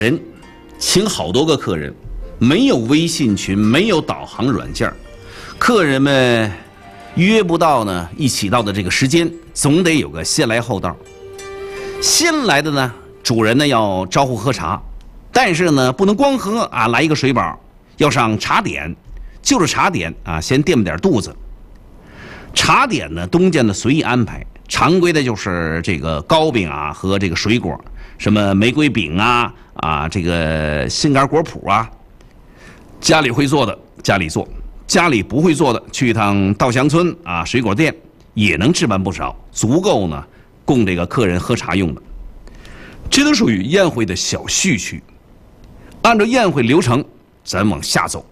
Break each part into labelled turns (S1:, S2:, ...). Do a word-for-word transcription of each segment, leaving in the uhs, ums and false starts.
S1: 人请好多个客人，没有微信群，没有导航软件，客人们约不到呢一起到的这个时间，总得有个先来后到。先来的呢，主人呢要招呼喝茶，但是呢不能光喝啊，来一个水饱，要上茶点，就着茶点啊，先垫吧点肚子。茶点呢，东家呢随意安排，常规的就是这个糕饼啊和这个水果，什么玫瑰饼啊啊，这个心肝果脯啊，家里会做的家里做，家里不会做的去一趟稻香村啊水果店也能置办不少，足够呢供这个客人喝茶用的。这都属于宴会的小序曲。按照宴会流程，咱往下走。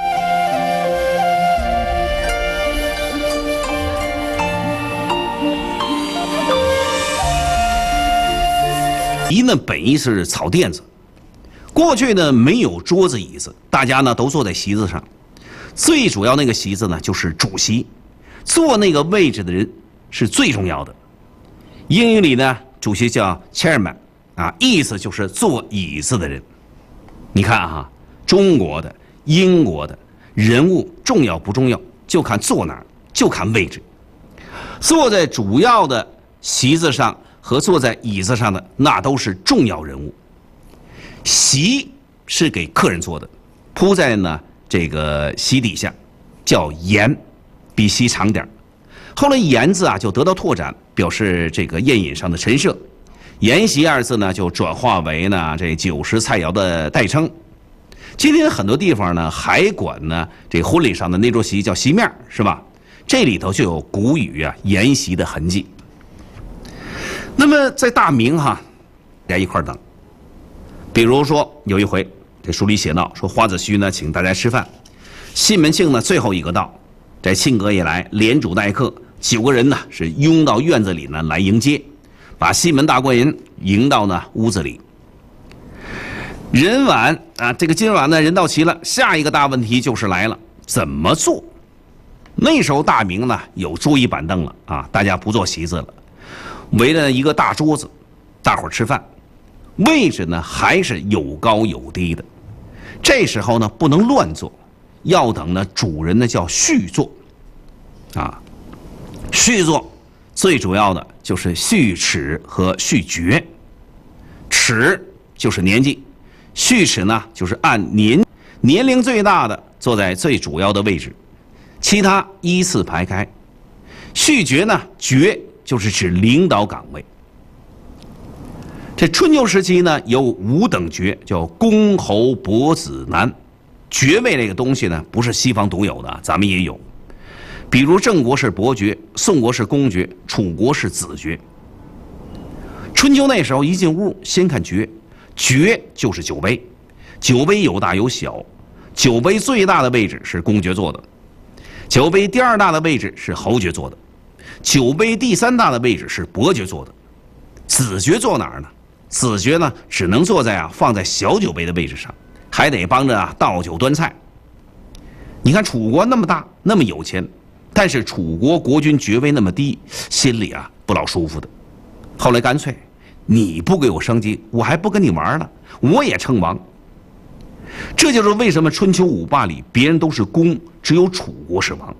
S1: 席呢本意是草垫子，过去呢没有桌子椅子，大家呢都坐在席子上。最主要那个席子呢就是主席，坐那个位置的人是最重要的。英语里呢，主席叫 chairman 啊，意思就是坐椅子的人。你看啊，中国的、英国的人物重要不重要，就看坐哪儿，就看位置。坐在主要的席子上和坐在椅子上的那都是重要人物。席是给客人坐的，铺在呢这个席底下，叫沿，比席长点。后来沿字啊就得到拓展，表示这个宴饮上的陈设。沿席二字呢就转化为呢这酒食菜肴的代称。今天很多地方呢还管呢这婚礼上的那桌席叫席面，是吧？这里头就有古语啊沿席的痕迹。那么在大明哈，大家一块儿等。比如说有一回，这书里写到说花子虚呢请大家吃饭，西门庆呢最后一个到，这庆哥一来，连主带客九个人呢是拥到院子里呢来迎接，把西门大官人迎到呢屋子里。人晚啊，这个今晚呢人到齐了，下一个大问题就是来了，怎么做？那时候大明呢有桌椅板凳了啊，大家不坐席子了。围了一个大桌子，大伙儿吃饭，位置呢还是有高有低的。这时候呢不能乱坐，要等呢主人呢叫续坐，啊，续坐最主要的就是续齿和续爵。齿就是年纪，续齿呢就是按年年龄最大的坐在最主要的位置，其他依次排开。续爵呢，爵就是指领导岗位。这春秋时期呢，有五等爵，叫公侯伯子男。爵位这个东西呢，不是西方独有的，咱们也有。比如郑国是伯爵，宋国是公爵，楚国是子爵。春秋那时候一进屋，先看爵，爵就是酒杯，酒杯有大有小，酒杯最大的位置是公爵坐的，酒杯第二大的位置是侯爵坐的。酒杯第三大的位置是伯爵坐的，子爵坐哪儿呢？子爵呢，只能坐在啊放在小酒杯的位置上，还得帮着啊倒酒端菜。你看楚国那么大，那么有钱，但是楚国国君爵位那么低，心里啊不老舒服的。后来干脆，你不给我升级，我还不跟你玩了，我也称王。这就是为什么春秋五霸里别人都是公，只有楚国是王。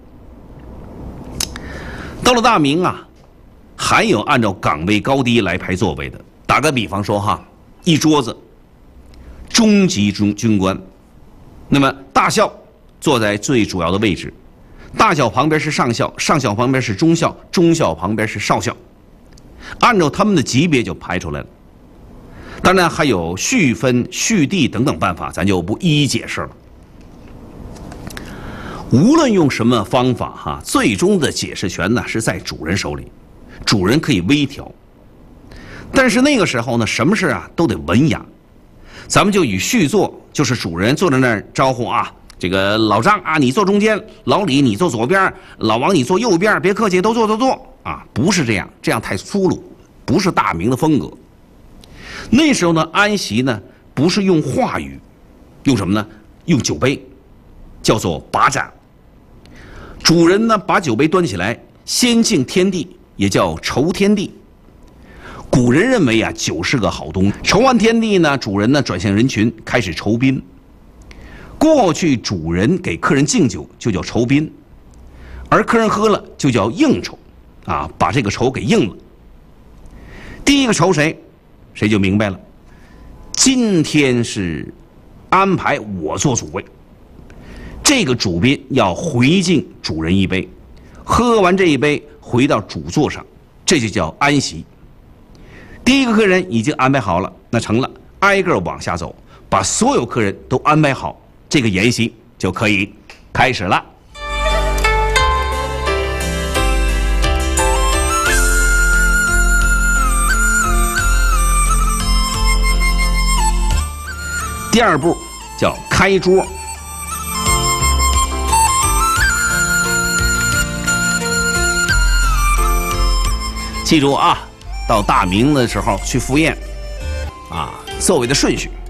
S1: 到了大明啊，还有按照岗位高低来排座位的。打个比方说哈，一桌子，中级中军官，那么大校坐在最主要的位置，大校旁边是上校，上校旁边是中校，中校旁边是少校，按照他们的级别就排出来了。当然还有续分、续地等等办法，咱就不一一解释了。无论用什么方法哈，最终的解释权呢是在主人手里，主人可以微调。但是那个时候呢，什么事啊都得文雅。咱们就以续坐，就是主人坐在那儿招呼啊，这个老张啊你坐中间，老李你坐左边，老王你坐右边，别客气，都坐都坐啊，不是这样，这样太粗鲁，不是大明的风格。那时候呢，安席呢不是用话语，用什么呢？用酒杯，叫做把盏。主人呢把酒杯端起来，先敬天地，也叫酬天地。 古人认为啊，酒是个好东西。筹完天地呢，主人呢转向人群，开始酬宾。过去主人给客人敬酒就叫酬宾，而客人喝了就叫应酬，啊，把这个酬给应了。第一个酬谁，谁就明白了。今天是安排我做主位，这个主宾要回敬主人一杯，喝完这一杯回到主座上，这就叫安席。第一个客人已经安排好了，那成了，挨个往下走，把所有客人都安排好，这个筵席就可以开始了。第二步叫开桌。记住啊，到大明的时候去赴宴，啊，座位的顺序。